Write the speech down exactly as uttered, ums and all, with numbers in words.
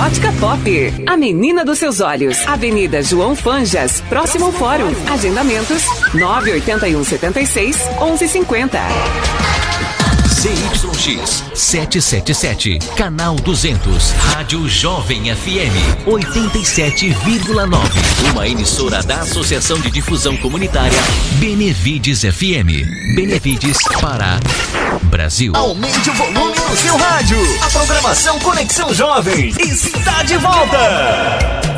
Ótica Pop, a menina dos seus olhos. Avenida João Fanjas, próximo ao Fórum. Agendamentos nove oito um sete seis, onze cinquenta. Z Y X setecentos e setenta e sete, canal duzentos, Rádio Jovem F M oitenta e sete vírgula nove, uma emissora da Associação de Difusão Comunitária Benevides F M. Benevides, Pará, Brasil. Aumente o volume no seu rádio. A programação Conexão Jovem está de volta.